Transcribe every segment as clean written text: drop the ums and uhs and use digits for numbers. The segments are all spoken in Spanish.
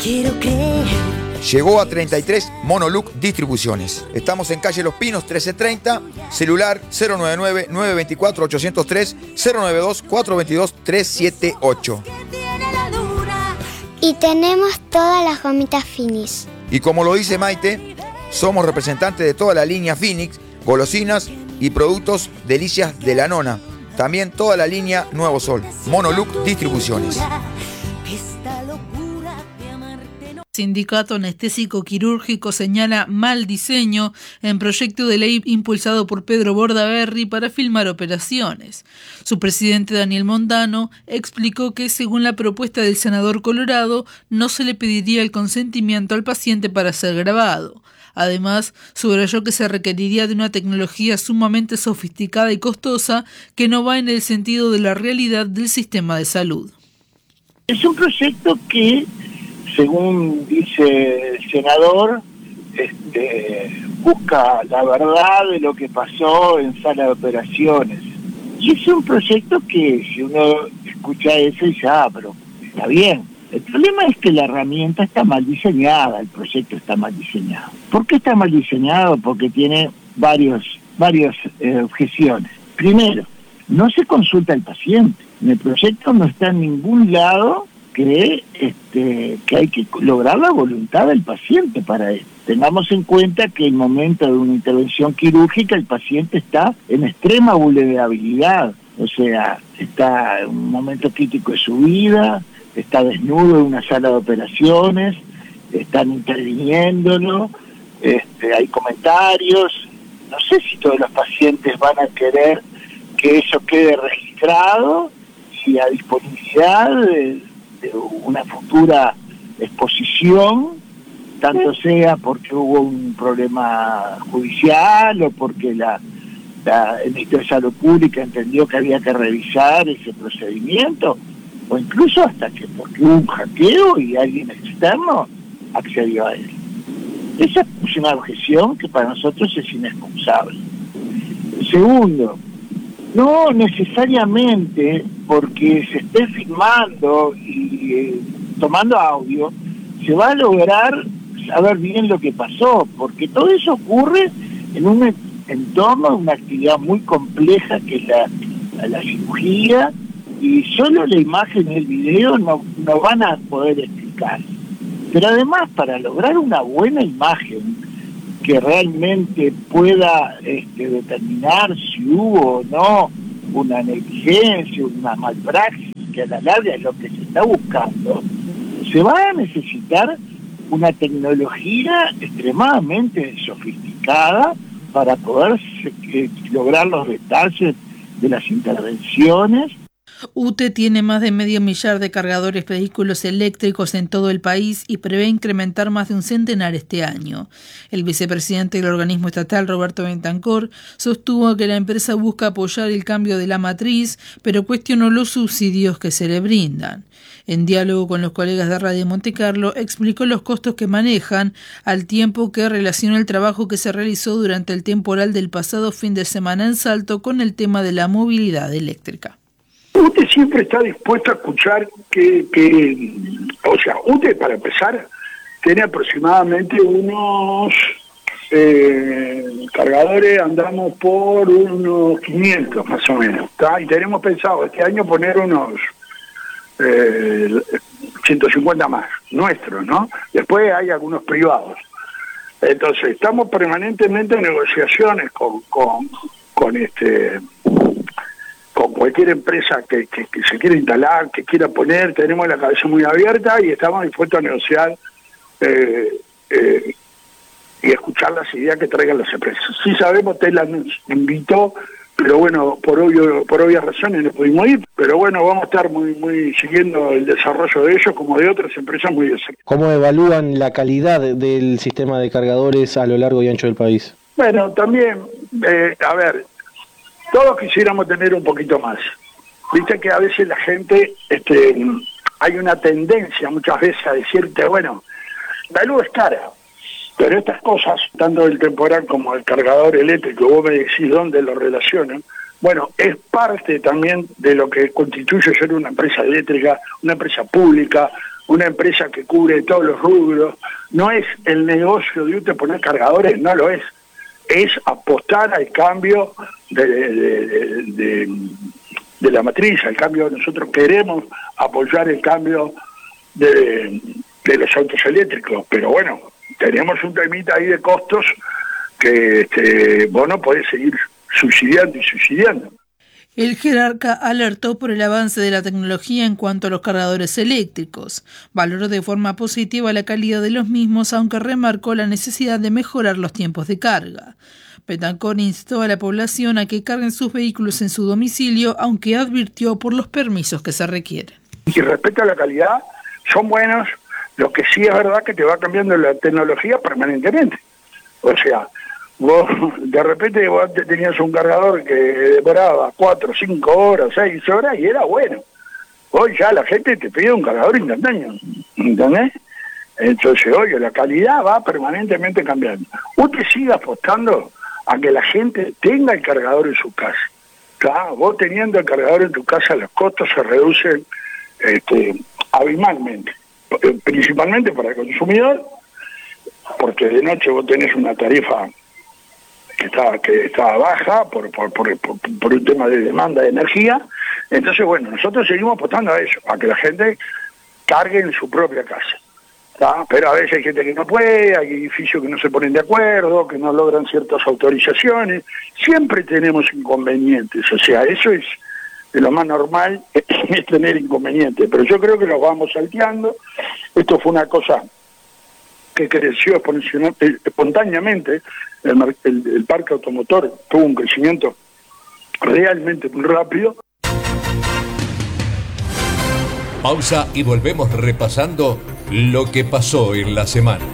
quiero creer. Llegó a 33 Monoluc Distribuciones. Estamos en calle Los Pinos 1330, celular 099-924-803, 092-422-378. Y tenemos todas las gomitas Finis. Y como lo dice Maite, somos representantes de toda la línea Phoenix, golosinas y productos Delicias de la Nona. También toda la línea Nuevo Sol. Monoluc Distribuciones. Sindicato Anestésico Quirúrgico señala mal diseño en proyecto de ley impulsado por Pedro Bordaberry para filmar operaciones. Su presidente Daniel Mondano explicó que según la propuesta del senador Colorado no se le pediría el consentimiento al paciente para ser grabado. Además, subrayó que se requeriría de una tecnología sumamente sofisticada y costosa que no va en el sentido de la realidad del sistema de salud. Es un proyecto que, según dice el senador, busca la verdad de lo que pasó en sala de operaciones. Y es un proyecto que si uno escucha eso dice, pero está bien. El problema es que la herramienta está mal diseñada, el proyecto está mal diseñado. ¿Por qué está mal diseñado? Porque tiene varias objeciones. Primero, no se consulta al paciente. En el proyecto no está en ningún lado que hay que lograr la voluntad del paciente para esto. Tengamos en cuenta que en el momento de una intervención quirúrgica el paciente está en extrema vulnerabilidad, o sea, está en un momento crítico de su vida, está desnudo en una sala de operaciones, están interviniéndolo, hay comentarios, no sé si todos los pacientes van a querer que eso quede registrado, si a disponibilidad de una futura exposición, tanto sea porque hubo un problema judicial o porque el Ministerio de Salud Pública entendió que había que revisar ese procedimiento, o incluso hasta que porque hubo un hackeo y alguien externo accedió a él. Esa es una objeción que para nosotros es inexcusable. Segundo, no necesariamente porque se esté filmando y tomando audio, se va a lograr saber bien lo que pasó, porque todo eso ocurre en un entorno de una actividad muy compleja que es la cirugía, y solo la imagen y el video no van a poder explicar. Pero además, para lograr una buena imagen que realmente pueda determinar si hubo o no una negligencia, una malpraxis, que a la larga es lo que se está buscando, se va a necesitar una tecnología extremadamente sofisticada para poder lograr los detalles de las intervenciones. UTE tiene más de 500.000 de cargadores vehículos eléctricos en todo el país y prevé incrementar más de un centenar este año. El vicepresidente del organismo estatal, Roberto Bentancor, sostuvo que la empresa busca apoyar el cambio de la matriz, pero cuestionó los subsidios que se le brindan. En diálogo con los colegas de Radio Montecarlo, explicó los costos que manejan, al tiempo que relacionó el trabajo que se realizó durante el temporal del pasado fin de semana en Salto con el tema de la movilidad eléctrica. UTE siempre está dispuesto a escuchar UTE, para empezar, tiene aproximadamente unos cargadores, andamos por unos 500 más o menos, ¿tá? Y tenemos pensado este año poner unos 150 más, nuestros, ¿no? Después hay algunos privados. Entonces, estamos permanentemente en negociaciones con cualquier empresa que se quiera instalar, que quiera poner. Tenemos la cabeza muy abierta y estamos dispuestos a negociar y escuchar las ideas que traigan las empresas. Sí sabemos, Tesla nos invitó, pero bueno, por obvias razones no pudimos ir, pero bueno, vamos a estar muy siguiendo el desarrollo de ellos como de otras empresas muy de cerca. ¿Cómo evalúan la calidad del sistema de cargadores a lo largo y ancho del país? Bueno, también, todos quisiéramos tener un poquito más. Viste que a veces la gente, hay una tendencia muchas veces a decirte, bueno, la luz es cara, pero estas cosas, tanto el temporal como el cargador eléctrico, vos me decís dónde lo relacionan, bueno, es parte también de lo que constituye ser una empresa eléctrica, una empresa pública, una empresa que cubre todos los rubros. No es el negocio de usted poner cargadores, no lo es. Es apostar al cambio de la matriz, al cambio. Nosotros queremos apoyar el cambio de los autos eléctricos, pero bueno, tenemos un temita ahí de costos que vos no podés seguir subsidiando y subsidiando. El jerarca alertó por el avance de la tecnología en cuanto a los cargadores eléctricos. Valoró de forma positiva la calidad de los mismos, aunque remarcó la necesidad de mejorar los tiempos de carga. Betancor instó a la población a que carguen sus vehículos en su domicilio, aunque advirtió por los permisos que se requieren. Y respecto a la calidad, son buenos. Lo que sí es verdad que te va cambiando la tecnología permanentemente. O sea, vos de repente vos tenías un cargador que demoraba 4, 5 horas, 6 horas y era bueno. Hoy ya la gente te pide un cargador instantáneo, ¿entendés? Entonces, oye, la calidad va permanentemente cambiando. Usted sigue apostando a que la gente tenga el cargador en su casa. ¿Tá? Vos teniendo el cargador en tu casa, los costos se reducen abismalmente. Principalmente para el consumidor, porque de noche vos tenés una tarifa que está baja por un tema de demanda de energía. Entonces, bueno, nosotros seguimos apostando a eso, a que la gente cargue en su propia casa. ¿Tá? Pero a veces hay gente que no puede, hay edificios que no se ponen de acuerdo, que no logran ciertas autorizaciones. Siempre tenemos inconvenientes, o sea, eso es de lo más normal, es tener inconvenientes, pero yo creo que los vamos salteando. Esto fue una cosa que creció espontáneamente. El parque automotor tuvo un crecimiento realmente muy rápido. Pausa y volvemos repasando lo que pasó en la semana.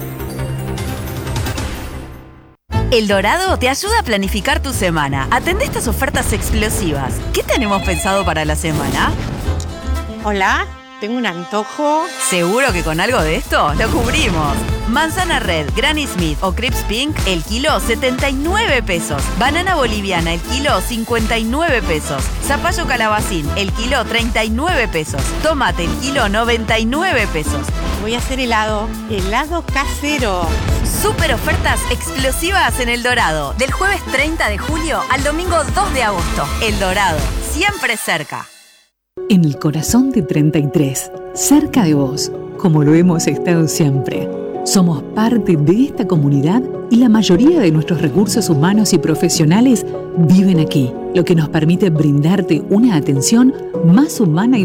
El Dorado te ayuda a planificar tu semana. Atende estas ofertas explosivas. ¿Qué tenemos pensado para la semana? Hola, tengo un antojo. ¿Seguro que con algo de esto lo cubrimos? Manzana Red, Granny Smith o Crips Pink, el kilo 79 pesos. Banana boliviana, el kilo 59 pesos. Zapallo calabacín, el kilo 39 pesos. Tomate, el kilo 99 pesos. Voy a hacer helado casero. Super ofertas explosivas en El Dorado, del jueves 30 de julio al domingo 2 de agosto. El Dorado, siempre cerca. En el corazón de 33, cerca de vos, como lo hemos estado siempre. Somos parte de esta comunidad y la mayoría de nuestros recursos humanos y profesionales viven aquí, lo que nos permite brindarte una atención más humana y